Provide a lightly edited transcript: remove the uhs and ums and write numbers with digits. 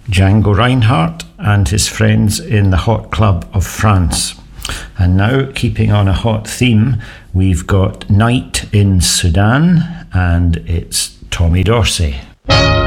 Django Reinhardt and his friends in the Hot Club of France. And now, keeping on a hot theme, we've got Night in Sudan, and it's Tommy Dorsey.